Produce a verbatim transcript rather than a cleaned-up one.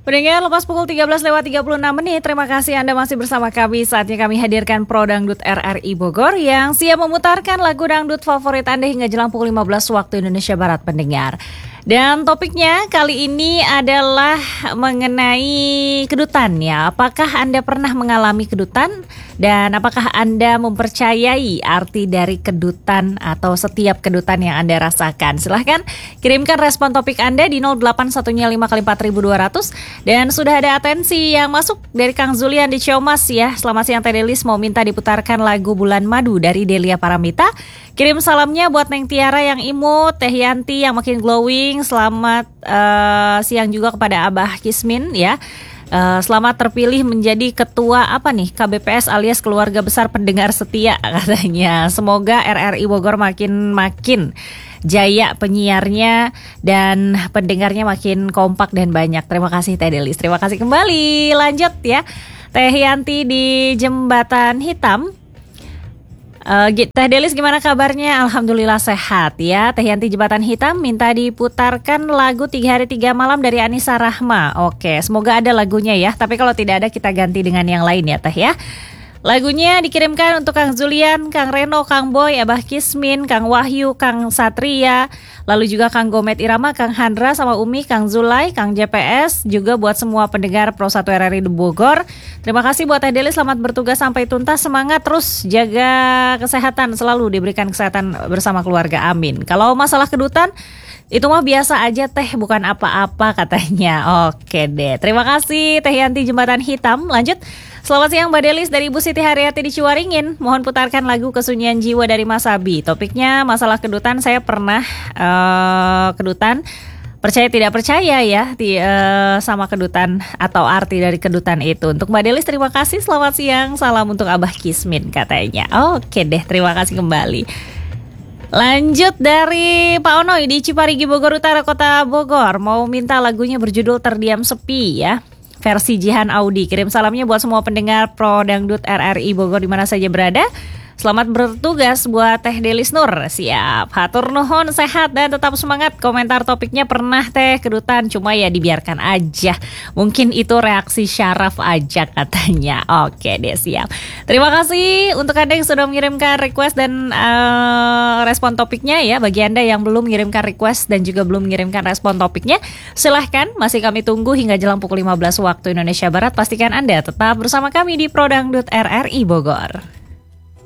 Pendengar, lepas pukul tiga belas lewat tiga puluh enam menit, terima kasih Anda masih bersama kami. Saatnya kami hadirkan Pro Dangdut R R I Bogor yang siap memutarkan lagu dangdut favorit Anda hingga jelang pukul lima belas waktu Indonesia Barat, pendengar. Dan topiknya kali ini adalah mengenai kedutan ya. Apakah Anda pernah mengalami kedutan? Dan apakah Anda mempercayai arti dari kedutan atau setiap kedutan yang Anda rasakan? Silahkan kirimkan respon topik Anda di nol delapan satu lima kali empat ribu dua ratus. Dan sudah ada atensi yang masuk dari Kang Zulian di Ciomas ya. Selamat siang Teh Delis, mau minta diputarkan lagu Bulan Madu dari Delia Paramita. Kirim salamnya buat Neng Tiara yang imut, Teh Yanti yang makin glowing. Selamat uh, siang juga kepada Abah Kismin ya. Uh, selamat terpilih menjadi ketua apa nih K B P S alias keluarga besar pendengar setia katanya. Semoga R R I Bogor makin makin jaya penyiarnya dan pendengarnya makin kompak dan banyak. Terima kasih Teh Delis. Terima kasih kembali. Lanjut ya. Teh Yanti di Jembatan Hitam. Uh, Teh Delis gimana kabarnya? Alhamdulillah sehat ya. Teh Yanti Jembatan Hitam minta diputarkan lagu Tiga Hari Tiga Malam dari Anissa Rahma. Oke, semoga ada lagunya ya. Tapi kalau tidak ada kita ganti dengan yang lain ya Teh ya. Lagunya dikirimkan untuk Kang Zulian, Kang Reno, Kang Boy, Abah Kismin, Kang Wahyu, Kang Satria, lalu juga Kang Gomet Irama, Kang Handra sama Umi, Kang Zulai, Kang J P S, juga buat semua pendengar Pro satu R R I di Bogor. Terima kasih buat Teh Delis, selamat bertugas sampai tuntas, semangat terus jaga kesehatan, selalu diberikan kesehatan bersama keluarga, amin. Kalau masalah kedutan, itu mah biasa aja Teh, bukan apa-apa katanya. Oke deh, terima kasih Teh Yanti Jembatan Hitam. Lanjut. Selamat siang Mbak Delis dari Ibu Siti Haryati di Ciwaringin. Mohon putarkan lagu Kesunyian Jiwa dari Mas Abi. Topiknya masalah kedutan. Saya pernah uh, kedutan. Percaya tidak percaya ya di, uh, sama kedutan atau arti dari kedutan itu. Untuk Mbak Delis terima kasih. Selamat siang. Salam untuk Abah Kismin katanya. Oke deh, terima kasih kembali. Lanjut dari Pak Onoy di Ciparigi Bogor Utara Kota Bogor. Mau minta lagunya berjudul Terdiam Sepi ya, versi Jihan Audi. Kirim salamnya buat semua pendengar Pro Dangdut R R I Bogor di mana saja berada. Selamat bertugas buat Teh Delis Nur. Siap. Hatur nuhun, sehat dan tetap semangat. Komentar topiknya pernah Teh kedutan, cuma ya dibiarkan aja. Mungkin itu reaksi syaraf aja katanya. Oke deh, siap. Terima kasih untuk Anda yang sudah mengirimkan request dan uh, respon topiknya ya. Bagi Anda yang belum mengirimkan request dan juga belum mengirimkan respon topiknya, silahkan, masih kami tunggu hingga jelang pukul lima belas waktu Indonesia Barat. Pastikan Anda tetap bersama kami di Pro Dangdut R R I Bogor.